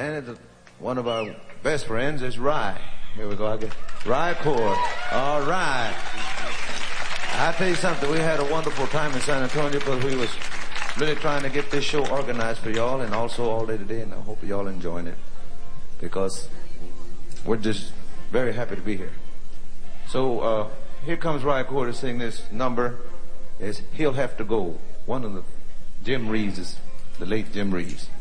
And one of our best friends is Rye. Here we go. I get Rye Cord. All right. I tell you something. We had a wonderful time in San Antonio because we was really trying to get this show organized for y'all and also all day today. And I hope y'all enjoying it because we're just very happy to be here. So here comes Rye Cord to sing this number. Is He'll Have to Go. One of the Jim Reeves, the late Jim Reeves.